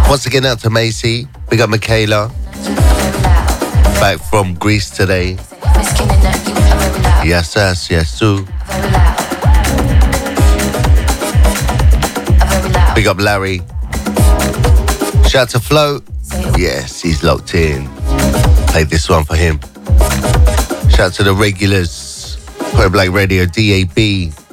Once again out to Macy. Big up Michaela. Back from Greece today. Yes, yes, yes, Sue. Big up Larry. Shout to Flo. Yes, he's locked in. Played this one for him. Shout to the regulars. Point Blank Radio, DAB.